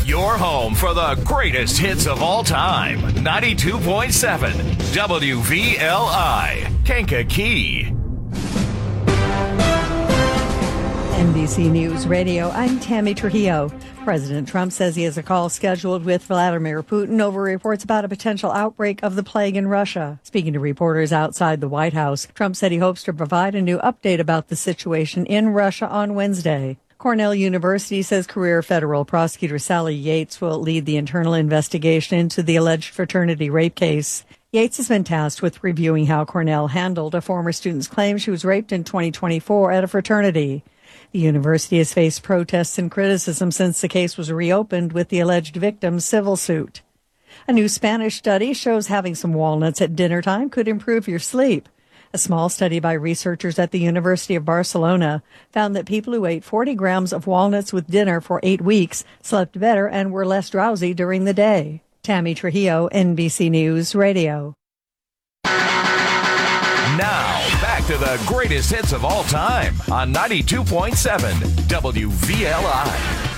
Your home for the greatest hits of all time. 92.7 WVLI, Kankakee. NBC News Radio, I'm Tammy Trujillo. President Trump says he has a call scheduled with Vladimir Putin over reports about a potential outbreak of the plague in Russia. Speaking to reporters outside the White House, Trump said he hopes to provide a new update about the situation in Russia on Wednesday. Cornell University says career federal prosecutor Sally Yates will lead the internal investigation into the alleged fraternity rape case. Yates has been tasked with reviewing how Cornell handled a former student's claim she was raped in 2024 at a fraternity. The university has faced protests and criticism since the case was reopened with the alleged victim's civil suit. A new Spanish study shows having some walnuts at dinner time could improve your sleep. A small study by researchers at the University of Barcelona found that people who ate 40 grams of walnuts with dinner for 8 weeks slept better and were less drowsy during the day. Tammy Trujillo, NBC News Radio. Now, back to the greatest hits of all time on 92.7 WVLI.